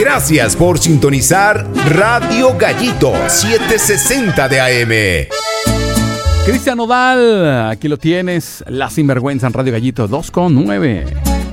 Gracias por sintonizar Radio Gallito 760 de AM. Cristian Nodal, aquí lo tienes, La Sinvergüenza en Radio Gallito 2.9.